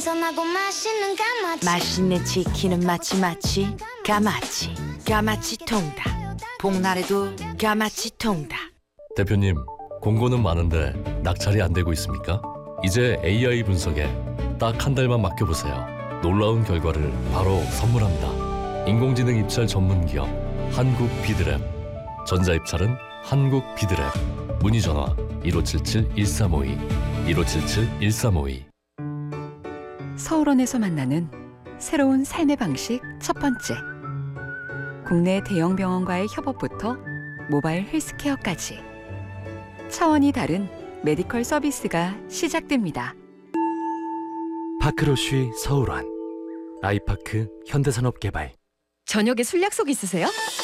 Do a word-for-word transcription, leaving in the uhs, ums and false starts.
신선하고 맛있는 가마치. 맛있는 치킨은 마치 마치 가마치. 가마치 통닭. 복날에도 가마치 통닭. 대표님, 공고는 많은데 낙찰이 안 되고 있습니까? 이제 에이아이 분석에 딱 한 달만 맡겨보세요. 놀라운 결과를 바로 선물합니다. 인공지능 입찰 전문 기업 한국 비드랩. 전자 입찰은 한국 비드랩. 문의 전화 일오칠칠 일삼오이 일오칠칠 일삼오이. 서울원에서 만나는 새로운 삶의 방식 첫 번째. 국내 대형 병원과의 협업부터 모바일 헬스케어까지 차원이 다른 메디컬 서비스가 시작됩니다. 파크로쉬 서울원, 아이파크 현대산업개발. 저녁에 술 약속 있으세요?